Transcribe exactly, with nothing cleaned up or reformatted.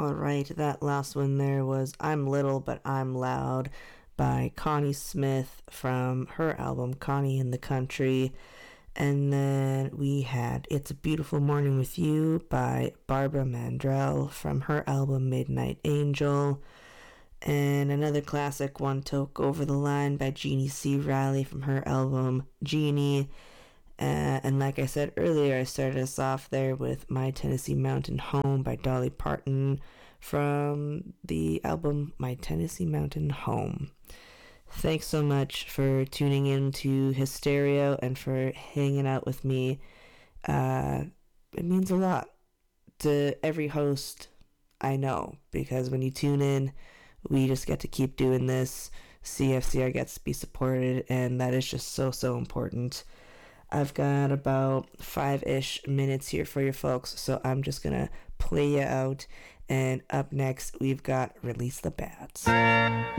Alright, that last one there was I'm Little But I'm Loud by Connie Smith from her album Connie in the Country. And then we had It's a Beautiful Morning with You by Barbara Mandrell from her album Midnight Angel. And another classic one, Took Over the Line by Jeannie C. Riley from her album Jeannie. Uh, and like I said earlier, I started us off there with My Tennessee Mountain Home by Dolly Parton from the album My Tennessee Mountain Home. Thanks so much for tuning in to Hysteria and for hanging out with me. Uh, it means a lot to every host I know, because when you tune in, we just get to keep doing this. C F C R gets to be supported, and that is just so, so important. I've got about five-ish minutes here for you folks, so I'm just going to play you out. And up next, we've got Release the Bats.